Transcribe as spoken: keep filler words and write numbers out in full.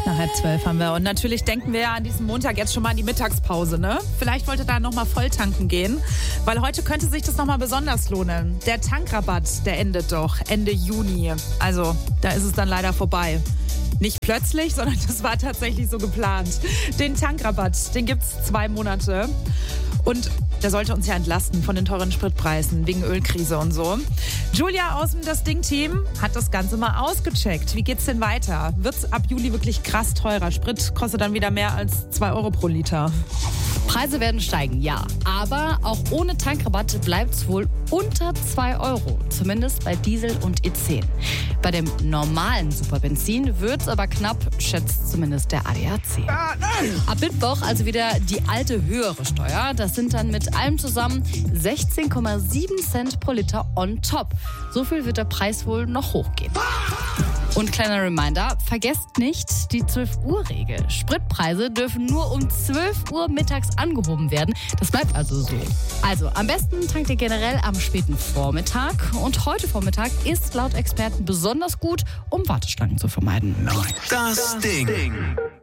nach halb zwölf haben wir. Und natürlich denken wir ja an diesem Montag jetzt schon mal an die Mittagspause, ne? Vielleicht wollt ihr da nochmal voll tanken gehen, weil heute könnte sich das nochmal besonders lohnen. Der Tankrabatt, der endet doch Ende Juni. Also, da ist es dann leider vorbei. Nicht plötzlich, sondern das war tatsächlich so geplant. Den Tankrabatt, den gibt's zwei Monate. Und der sollte uns ja entlasten von den teuren Spritpreisen wegen Ölkrise und so. Julia aus dem Das Ding-Team hat das Ganze mal ausgecheckt. Wie geht's denn weiter? Wird's ab Juli wirklich krass teurer? Sprit kostet dann wieder mehr als zwei Euro pro Liter. Preise werden steigen, ja. Aber auch ohne Tankrabatt bleibt es wohl unter zwei Euro. Zumindest bei Diesel und E zehn. Bei dem normalen Superbenzin wird es aber knapp, schätzt zumindest der A D A C. Ab Mittwoch also wieder die alte höhere Steuer. Das sind dann mit allem zusammen sechzehn Komma sieben Cent pro Liter on top. So viel wird der Preis wohl noch hochgehen. Und kleiner Reminder, vergesst nicht die zwölf-Uhr-Regel. Spritpreise dürfen nur um zwölf Uhr mittags angehoben werden. Das bleibt also so. Also am besten tankt ihr generell am späten Vormittag. Und heute Vormittag ist laut Experten besonders gut, um Warteschlangen zu vermeiden. Das Ding.